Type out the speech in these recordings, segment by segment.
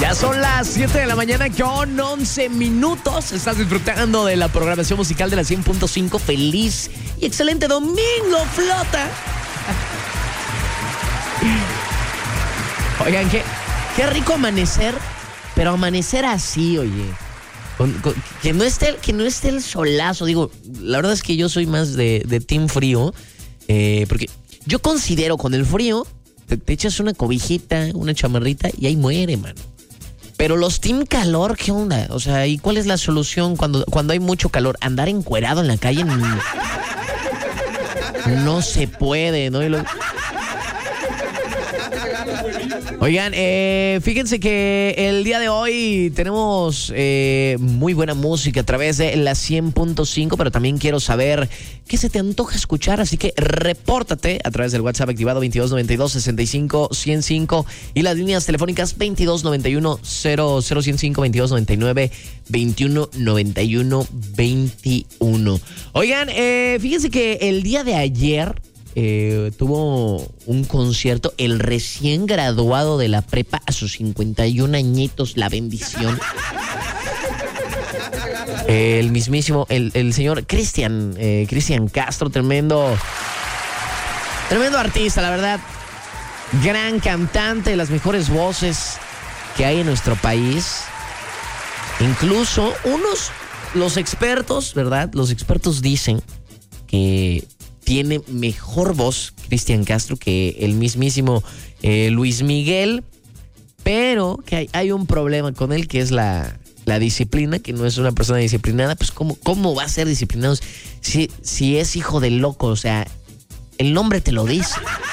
Ya son las 7 de la mañana con 11 minutos. Estás disfrutando de la programación musical de la 100.5. Feliz y excelente domingo, flota. Oigan, qué rico amanecer, pero amanecer así, oye. Que no esté el solazo. Digo, la verdad es que yo soy más de team frío, porque yo considero con el frío, te echas una cobijita, una chamarrita y ahí muere, mano. Pero los team calor, ¿qué onda? O sea, ¿y cuál es la solución cuando hay mucho calor? ¿Andar encuerado en la calle? No se puede, ¿no? Oigan, fíjense que el día de hoy tenemos muy buena música a través de la 100.5, pero también quiero saber qué se te antoja escuchar, así que repórtate a través del WhatsApp activado 2292-65-105 y las líneas telefónicas 2291-00-105, 2299-2191-21. Oigan, fíjense que el día de ayer tuvo un concierto el recién graduado de la prepa a sus 51 añitos, la bendición. El mismísimo, el señor Cristian Castro, tremendo artista, la verdad. Gran cantante, de las mejores voces que hay en nuestro país. Incluso los expertos, ¿verdad? Los expertos dicen que tiene mejor voz Cristian Castro que el mismísimo Luis Miguel, pero que hay un problema con él, que es la disciplina, que no es una persona disciplinada. Pues ¿cómo va a ser disciplinado si es hijo del loco? O sea, el nombre te lo dice.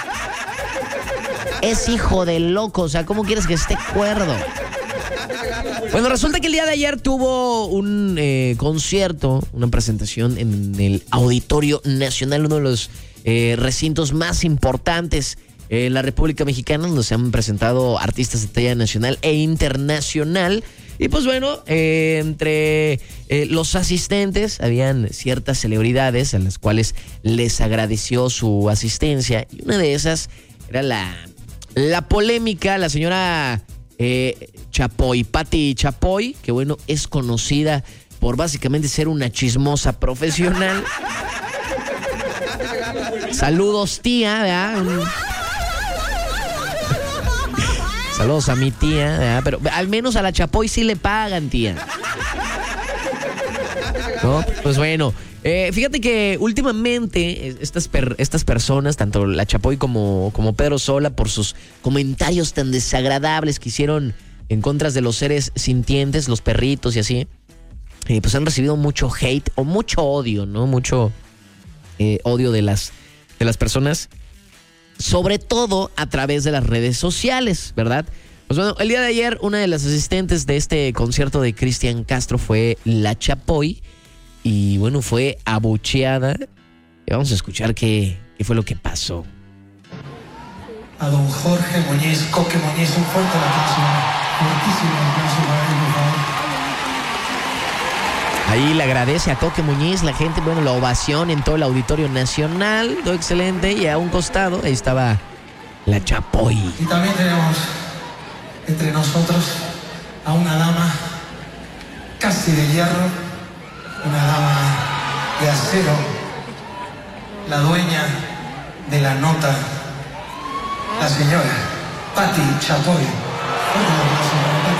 Es hijo del loco, o sea, ¿cómo quieres que esté cuerdo? Bueno, resulta que el día de ayer tuvo un concierto, una presentación en el Auditorio Nacional, uno de los recintos más importantes en la República Mexicana, donde se han presentado artistas de talla nacional e internacional. Y pues bueno, entre los asistentes habían ciertas celebridades a las cuales les agradeció su asistencia. Y una de esas era la polémica, la señora Chapoy, Pati Chapoy, que bueno, es conocida por básicamente ser una chismosa profesional. Saludos, tía, ¿verdad? Saludos a mi tía, ¿verdad? Pero al menos a la Chapoy sí le pagan, tía. ¿No? Pues bueno, fíjate que últimamente estas personas, tanto la Chapoy como Pedro Sola, por sus comentarios tan desagradables que hicieron en contra de los seres sintientes, los perritos y así, pues han recibido mucho hate o mucho odio, ¿no? Mucho odio de las personas, sobre todo a través de las redes sociales, ¿verdad? Pues bueno, el día de ayer una de las asistentes de este concierto de Cristian Castro fue la Chapoy. Y bueno, fue abucheada. Y vamos a escuchar qué fue lo que pasó. A don Jorge Muñiz, Coque Muñiz, un fuerte aplauso. Fuertísimo aplauso para él, por favor. Ahí le agradece a Coque Muñiz, la gente, bueno, la ovación en todo el Auditorio Nacional. Todo excelente. Y a un costado, ahí estaba la Chapoy. Y también tenemos entre nosotros a una dama casi de hierro. Una dama de acero, la dueña de la nota, la señora Pati Chapoy. Un aplauso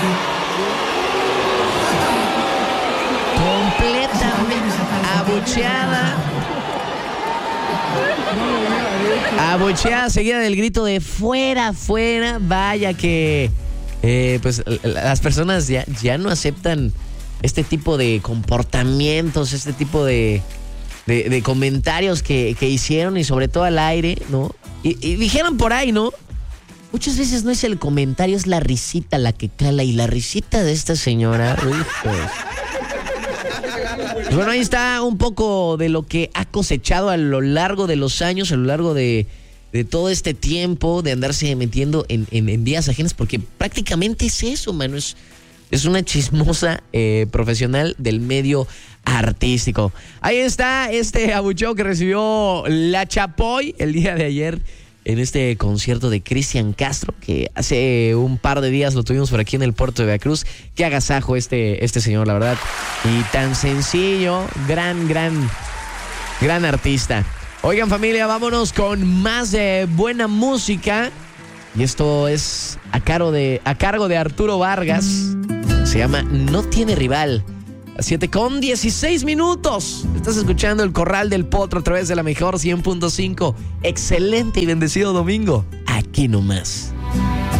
para Pati. Completamente abucheada, seguida del grito de fuera, fuera. Vaya que pues las personas ya no aceptan este tipo de comportamientos, este tipo de comentarios que hicieron, y sobre todo al aire, ¿no? Y dijeron por ahí, ¿no? Muchas veces no es el comentario, es la risita la que cala, y la risita de esta señora, pues bueno, ahí está un poco de lo que ha cosechado a lo largo de los años, a lo largo de todo este tiempo de andarse metiendo en vidas ajenas, porque prácticamente es eso, mano, es una chismosa profesional del medio artístico. Ahí está este abucheo que recibió la Chapoy el día de ayer en este concierto de Cristian Castro, que hace un par de días lo tuvimos por aquí en el puerto de Veracruz. Qué agasajo este señor, la verdad. Y tan sencillo, gran artista. Oigan, familia, vámonos con más de buena música. Y esto es a cargo de Arturo Vargas. Se llama No Tiene Rival. A 7:16. Estás escuchando El Corral del Potro a través de la mejor 100.5. Excelente y bendecido domingo. Aquí nomás.